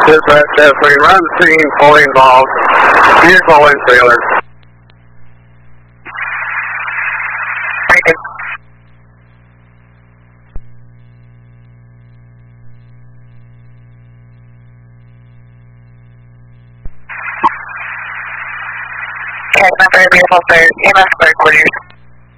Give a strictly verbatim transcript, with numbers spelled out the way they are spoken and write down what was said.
Dispatch definitely run scene, fully involved. Vehicle and trailer. Thank you. Okay, number vehicle for E M S clerk, will you